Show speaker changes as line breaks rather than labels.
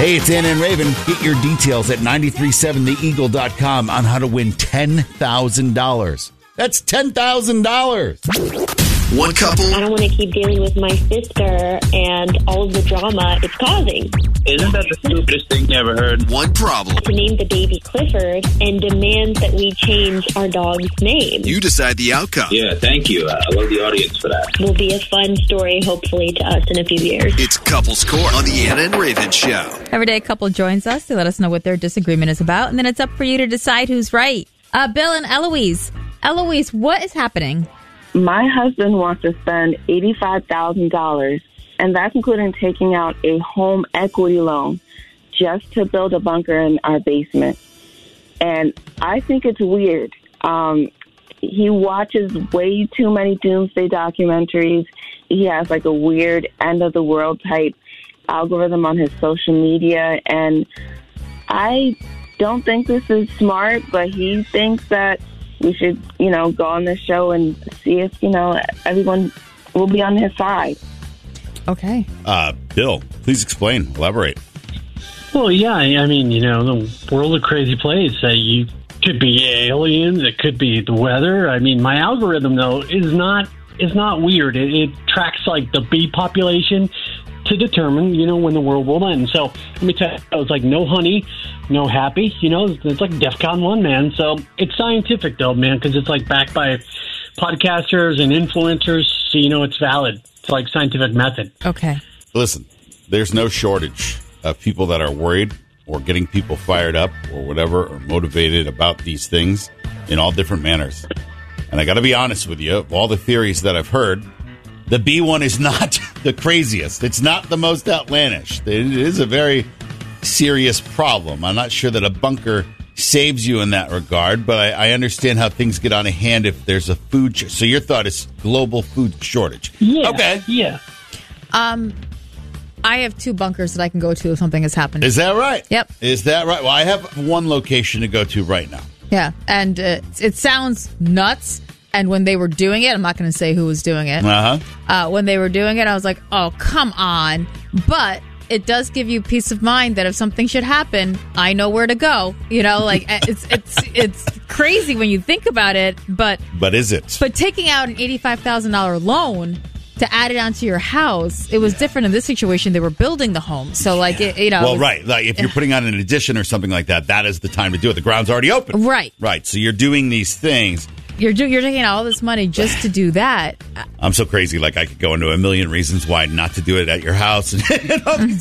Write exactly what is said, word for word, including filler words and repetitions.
Hey, it's Anna and Raven. Get your details at nine three seven the eagle dot com on how to win ten thousand dollars. That's ten thousand dollars.
One couple.
I don't want to keep dealing with my sister and all of the drama it's causing.
Isn't that the stupidest thing you ever heard?
One problem.
To name the baby Clifford and demand that we change our dog's name.
You decide the outcome.
Yeah, thank you. Uh, I love the audience for that.
Will be a fun story, hopefully, to us in a few years.
It's Couples Court on the Anna and Raven Show.
Every day a couple joins us to let us know what their disagreement is about, and then it's up for you to decide who's right. Uh, Bill and Eloise. Eloise, what is happening?
My husband wants to spend eighty-five thousand dollars, and that's including taking out a home equity loan just to build a bunker in our basement. And I think it's weird. Um, he watches way too many doomsday documentaries. He has like a weird end of the world type algorithm on his social media. And I don't think this is smart, but he thinks that we should, you know, go on this show and see if, you know, everyone will be on his side.
Okay.
Uh, Bill, please explain. Elaborate.
Well, yeah, I mean, you know, the world of crazy place. Uh, you could be aliens. It could be the weather. I mean, my algorithm, though, is not is not weird. It, it tracks, like, the bee population to determine, you know, when the world will end. So let me tell you, it's like no honey, no happy. You know, it's like DEFCON one, man. So it's scientific, though, man, because it's like backed by podcasters and influencers. So, you know, it's valid. It's like scientific method.
Okay.
Listen, there's no shortage of people that are worried or getting people fired up or whatever or motivated about these things in all different manners. And I got to be honest with you, of all the theories that I've heard, the B one is not the craziest. It's not the most outlandish. It is a very serious problem. I'm not sure that a bunker saves you in that regard, but I, I understand how things get out of hand if there's a food. Sh- so your thought is global food shortage.
Yeah.
Okay.
Yeah.
Um, I have two bunkers that I can go to if something has happened.
Is that right?
Yep.
Is that right? Well, I have one location to go to right now.
Yeah, and uh, it sounds nuts. And when they were doing it, I'm not going to say who was doing it.
Uh-huh.
Uh, when they were doing it, I was like, oh, come on. But it does give you peace of mind that if something should happen, I know where to go. You know, like it's it's it's crazy when you think about it. But
but is it?
But taking out an eighty-five thousand dollars loan to add it onto your house, it was yeah. different in this situation. They were building the home. So, like,
yeah.
it, you know.
Well, right. Like, if you're putting on an addition or something like that, that is the time to do it. The ground's already open.
Right.
Right. So you're doing these things.
You're do, you're taking out all this money just to do that.
I'm so crazy. Like, I could go into a million reasons why not to do it at your house and all these